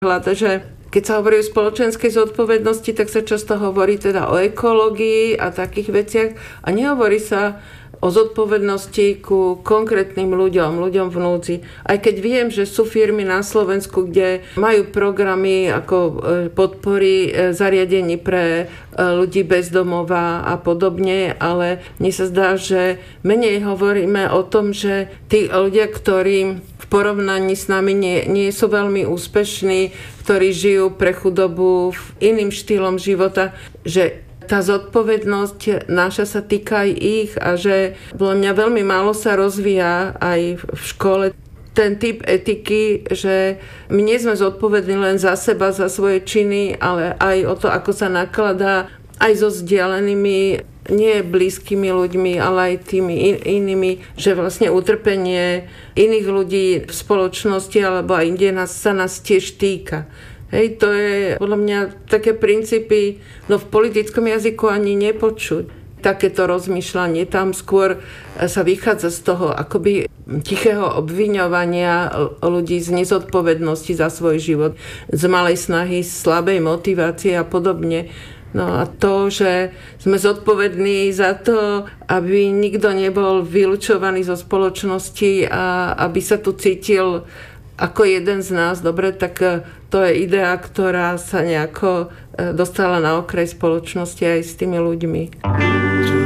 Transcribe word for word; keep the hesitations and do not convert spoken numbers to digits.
hľada, že keď sa hovorí o spoločenskej zodpovednosti, tak sa často hovorí teda o ekológii a takých veciach a nehovorí sa o zodpovednosti ku konkrétnym ľuďom, ľuďom v núdzi. Aj keď viem, že sú firmy na Slovensku, kde majú programy ako podpory zariadení pre ľudí bez domova a podobne, ale mne sa zdá, že menej hovoríme o tom, že tí ľudia, ktorí v porovnaní s nami nie, nie sú veľmi úspešní, ktorí žijú pre chudobu v iným štýlom života, že tá zodpovednosť naša sa týka aj ich a že podľa mňa veľmi málo sa rozvíja aj v škole ten typ etiky, že my nie sme zodpovední len za seba, za svoje činy, ale aj o to, ako sa nakladá aj so vzdialenými, nie blízkymi ľuďmi, ale aj tými in- inými, že vlastne utrpenie iných ľudí v spoločnosti alebo aj inde nás, sa nás tiež týka. Hej, to je podľa mňa také princípy, no v politickom jazyku ani nepočuť takéto rozmýšľanie. Tam skôr sa vychádza z toho akoby tichého obviňovania ľudí z nezodpovednosti za svoj život, z malej snahy, slabej motivácie a podobne. No a to, že sme zodpovední za to, aby nikto nebol vylúčovaný zo spoločnosti a aby sa tu cítil ako jeden z nás, dobre, tak to je idea, ktorá sa nejako dostala na okraj spoločnosti aj s tými ľuďmi.